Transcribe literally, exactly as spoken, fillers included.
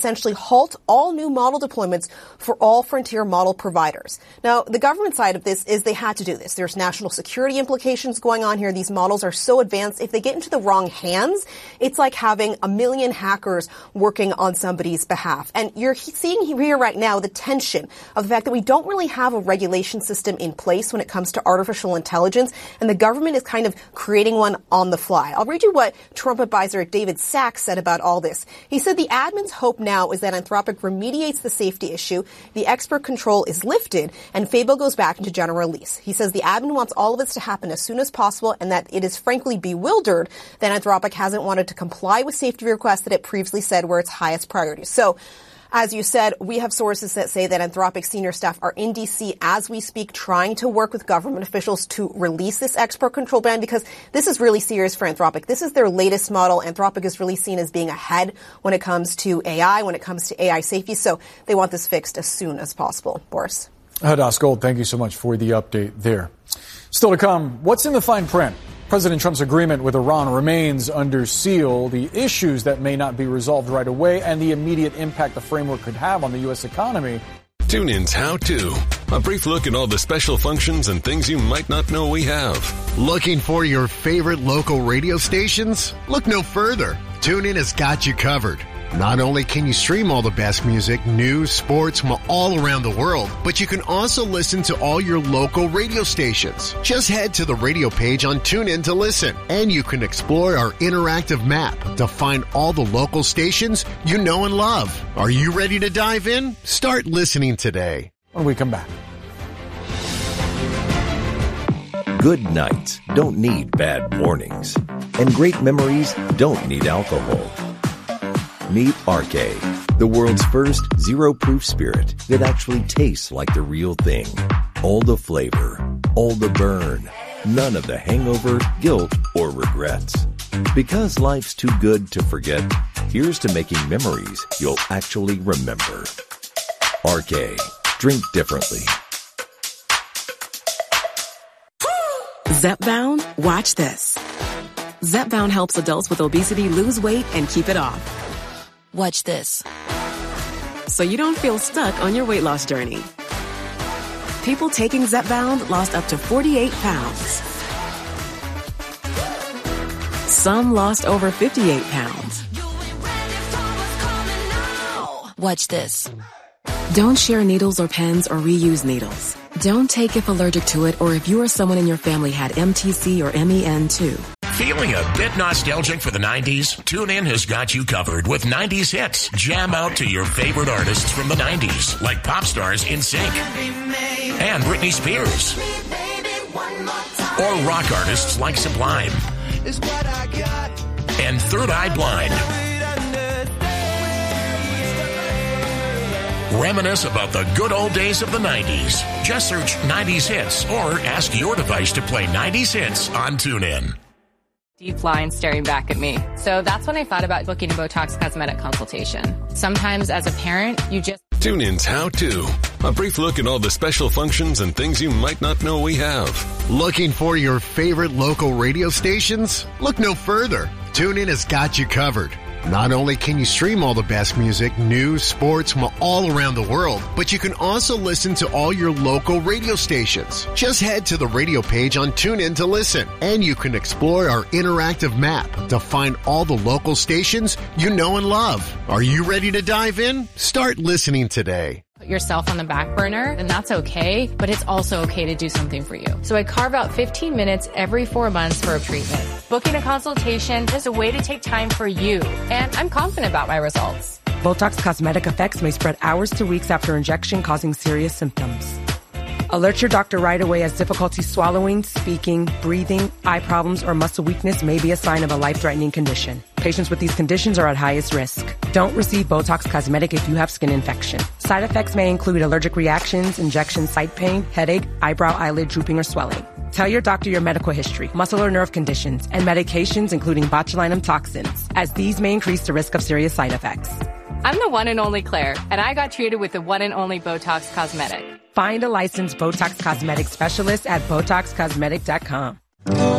essentially halt all new model deployments for all Frontier model providers. Now, the government side of this is they had to do this. There's national security implications going on here. These models are so advanced. If they get into the wrong hands, it's like having a million hackers working on somebody's behalf. And you're seeing here right now the tension of the fact that we don't really have a regulation system in place when it comes to artificial intelligence, and the government is kind of creating one on the fly. I'll read you what Trump advisor David Sachs said about all this. He said the admin's hope now Now is that Anthropic remediates the safety issue, the expert control is lifted, and Fable goes back into general release. He says the admin wants all of this to happen as soon as possible and that it is frankly bewildered that Anthropic hasn't wanted to comply with safety requests that it previously said were its highest priorities. So, as you said, we have sources that say that Anthropic senior staff are in D C as we speak, trying to work with government officials to release this export control ban, because this is really serious for Anthropic. This is their latest model. Anthropic is really seen as being ahead when it comes to A I, when it comes to A I safety. So they want this fixed as soon as possible. Boris. Hadas Gold, thank you so much for the update there. Still to come, what's in the fine print? President Trump's agreement with Iran remains under seal, the issues that may not be resolved right away, and the immediate impact the framework could have on the U S economy. Tune in's How To. A brief look at all the special functions and things you might not know we have. Looking for your favorite local radio stations? Look no further. TuneIn has got you covered. Not only can you stream all the best music, news, sports from all around the world, but you can also listen to all your local radio stations. Just head to the radio page on TuneIn to listen, and you can explore our interactive map to find all the local stations you know and love. Are you ready to dive in? Start listening today. When we come back. Good nights don't need bad mornings, and great memories don't need alcohol. Meet Arcade, the world's first zero-proof spirit that actually tastes like the real thing. All the flavor, all the burn, none of the hangover, guilt, or regrets. Because life's too good to forget, here's to making memories you'll actually remember. Arcade, drink differently. Zepbound, watch this. Zepbound helps adults with obesity lose weight and keep it off. Watch this. So you don't feel stuck on your weight loss journey. People taking Zepbound lost up to forty-eight pounds. Some lost over fifty-eight pounds. Watch this. Don't share needles or pens or reuse needles. Don't take if allergic to it or if you or someone in your family had M T C or M E N too. Feeling a bit nostalgic for the nineties? TuneIn has got you covered with nineties hits. Jam out to your favorite artists from the nineties, like pop stars NSYNC and Britney Spears. Or rock artists like Sublime and Third Eye Blind. Reminisce about the good old days of the nineties. Just search nineties hits or ask your device to play nineties hits on TuneIn. Deep line staring back at me. So that's when I thought about booking a Botox cosmetic consultation. Sometimes as a parent, you just... Tune in's How To. A brief look at all the special functions and things you might not know we have. Looking for your favorite local radio stations? Look no further. TuneIn has got you covered. Not only can you stream all the best music, news, sports from all around the world, but you can also listen to all your local radio stations. Just head to the radio page on TuneIn to listen, and you can explore our interactive map to find all the local stations you know and love. Are you ready to dive in? Start listening today. Put yourself on the back burner, and that's okay, but it's also okay to do something for you. So I carve out fifteen minutes every four months for a treatment. Booking a consultation is a way to take time for you, and I'm confident about my results. Botox cosmetic effects may spread hours to weeks after injection, causing serious symptoms. Alert your doctor right away, as difficulty swallowing, speaking, breathing, eye problems, or muscle weakness may be a sign of a life-threatening condition. Patients with these conditions are at highest risk. Don't receive Botox cosmetic if you have skin infection. Side effects may include allergic reactions, injection site pain, headache, eyebrow, eyelid drooping, or swelling. Tell your doctor your medical history, muscle or nerve conditions, and medications including botulinum toxins, as these may increase the risk of serious side effects. I'm the one and only Claire, and I got treated with the one and only Botox cosmetic. Find a licensed Botox cosmetic specialist at Botox Cosmetic dot com.